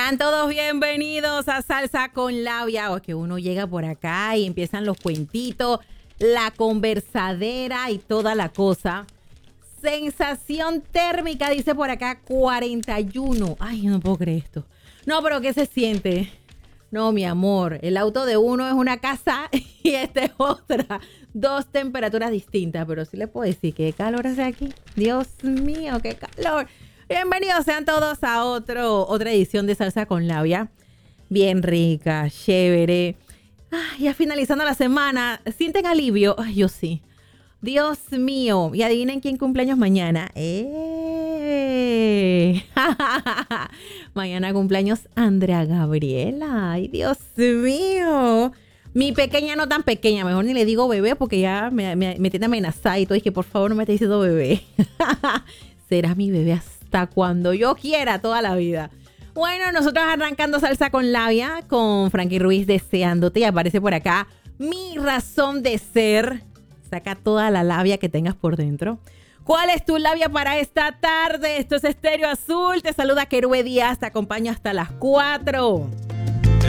Sean todos bienvenidos a Salsa con Labia. O que uno llega por acá y empiezan los cuentitos, la conversadera y toda la cosa. Sensación térmica, dice por acá, 41. Ay, no puedo creer esto. No, pero ¿qué se siente? No, mi amor, el auto de uno es una casa y este es otra. Dos temperaturas distintas, pero sí les puedo decir qué calor hace aquí. Dios mío, qué calor. Bienvenidos sean todos a otra edición de Salsa con Labia. Bien rica, chévere. Ay, ya finalizando la semana, ¿sienten alivio? Ay, yo sí. Dios mío. Y adivinen quién cumpleaños mañana. Mañana cumpleaños Andrea Gabriela. Ay, Dios mío. Mi pequeña no tan pequeña. Mejor ni le digo bebé porque ya me tiene amenazada y todo. Es que por favor no me esté diciendo bebé. Será mi bebé hasta cuando yo quiera, toda la vida. Bueno, nosotros arrancando Salsa con Labia con Frankie Ruiz deseándote. Y aparece por acá mi razón de ser. Saca toda la labia que tengas por dentro. ¿Cuál es tu labia para esta tarde? Esto es Estéreo Azul. Te saluda Kerue Díaz. Te acompaño hasta las 4.